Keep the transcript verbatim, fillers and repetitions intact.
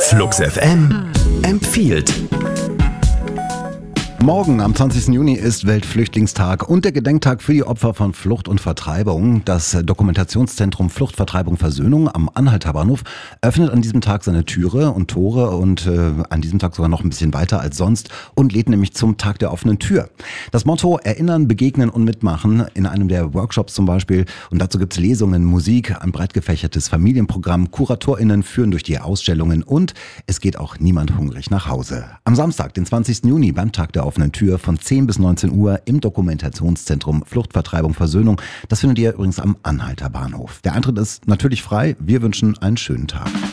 Flux F M empfiehlt. Morgen am zwanzigsten Juni ist Weltflüchtlingstag und der Gedenktag für die Opfer von Flucht und Vertreibung. Das Dokumentationszentrum Flucht, Vertreibung, Versöhnung am Anhalter Bahnhof öffnet an diesem Tag seine Türe und Tore und äh, an diesem Tag sogar noch ein bisschen weiter als sonst und lädt nämlich zum Tag der offenen Tür. Das Motto: Erinnern, Begegnen und Mitmachen in einem der Workshops zum Beispiel. Und dazu gibt's Lesungen, Musik, ein breit gefächertes Familienprogramm, KuratorInnen führen durch die Ausstellungen und es geht auch niemand hungrig nach Hause. Am Samstag, den zwanzigsten Juni, beim Tag der offenen Tür von zehn bis neunzehn Uhr im Dokumentationszentrum Flucht, Vertreibung, Versöhnung. Das findet ihr übrigens am Anhalter Bahnhof. Der Eintritt ist natürlich frei. Wir wünschen einen schönen Tag.